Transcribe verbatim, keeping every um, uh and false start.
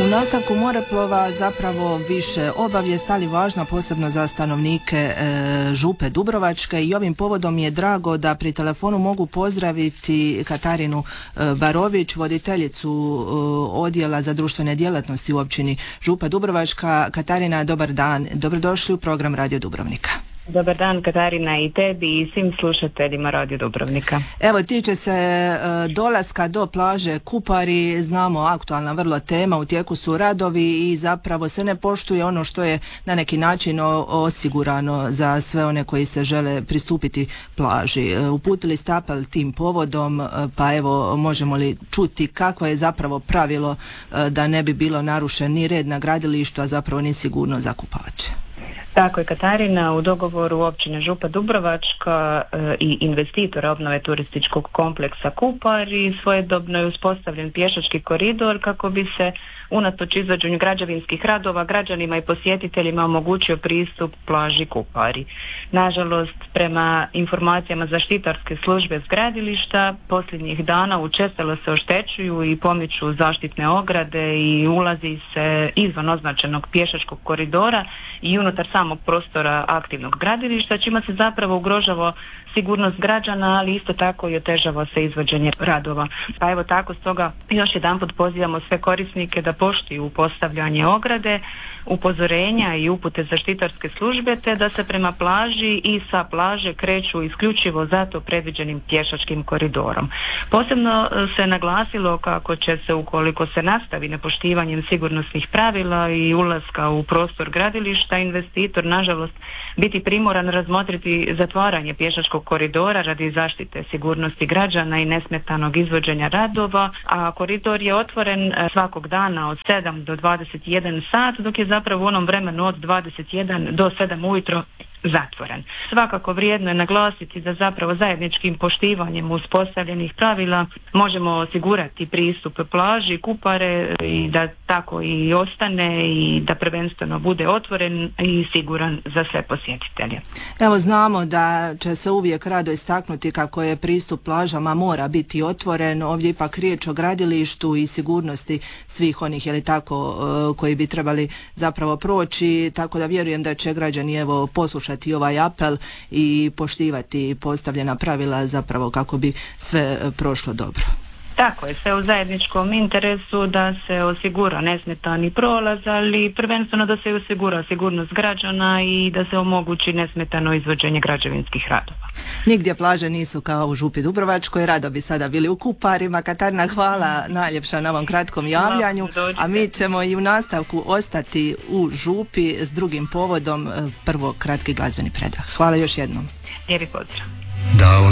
U nastavku Moreplova zapravo više obavijest, ali važna posebno za stanovnike e, Župe Dubrovačke, i ovim povodom je drago da pri telefonu mogu pozdraviti Katarinu e, Barović, voditeljicu e, odjela za društvene djelatnosti u općini Župa Dubrovačka. Katarina, dobar dan, dobrodošli u program Radio Dubrovnika. Dobar dan, Katarina, i tebi i svim slušateljima Radio Dubrovnika. Evo, tiče se e, dolaska do plaže Kupari, znamo aktualna vrlo tema, u tijeku su radovi i zapravo se ne poštuje ono što je na neki način o, osigurano za sve one koji se žele pristupiti plaži. E, uputili ste apel tim povodom, e, pa evo, možemo li čuti kako je zapravo pravilo e, da ne bi bilo narušen ni red na gradilištu, a zapravo ni sigurno za kupače? Tako je, Katarina, u dogovoru općine Župa Dubrovačka e, i investitora obnove turističkog kompleksa Kupari svojedobno je uspostavljen pješački koridor kako bi se unatoč izvođenju građevinskih radova građanima i posjetiteljima omogućio pristup plaži Kupari. Nažalost, prema informacijama zaštitarske službe s gradilišta, posljednjih dana učestalo se oštećuju i pomiču zaštitne ograde i ulazi se izvan označenog pješačkog koridora i unutar samog prostora aktivnog gradilišta, čime se zapravo ugrožava sigurnost građana, ali isto tako i otežava se izvođenje radova. Pa evo tako, stoga još jedanput pozivamo sve korisnike da poštuju postavljanje ograde, upozorenja i upute zaštitarske službe, te da se prema plaži i sa plaže kreću isključivo za to predviđenim pješačkim koridorom. Posebno se naglasilo kako će se, ukoliko se nastavi nepoštivanjem sigurnosnih pravila i ulaska u prostor gradilišta, investitor nažalost biti primoran razmotriti zatvaranje pješačkog koridora radi zaštite sigurnosti građana i nesmetanog izvođenja radova, a koridor je otvoren svakog dana od sedam do dvadeset jedan sat, dok je zapravo u onom vremenu od dvadeset jedan do sedam ujutro zatvoren. Svakako vrijedno je naglasiti da zapravo zajedničkim poštivanjem uspostavljenih pravila možemo osigurati pristup plaži Kupare i da tako i ostane i da prvenstveno bude otvoren i siguran za sve posjetitelje. Evo, znamo da će se uvijek rado istaknuti kako je pristup plažama mora biti otvoren. Ovdje ipak riječ o gradilištu i sigurnosti svih onih, je li tako, koji bi trebali zapravo proći, tako da vjerujem da će građani evo poslušati ovaj apel i poštivati postavljena pravila zapravo kako bi sve prošlo dobro. Tako je, sve u zajedničkom interesu da se osigura nesmetani prolaz, ali prvenstveno da se osigura sigurnost građana i da se omogući nesmetano izvođenje građevinskih radova. Nigdje plaže nisu kao u Župi Dubrovačkoj, rado bi sada bili u Kuparima. Katarina, hvala najljepša na ovom kratkom javljanju, a mi ćemo i u nastavku ostati u Župi s drugim povodom, prvo kratki glazbeni predah. Hvala još jednom. Lijep pozdrav.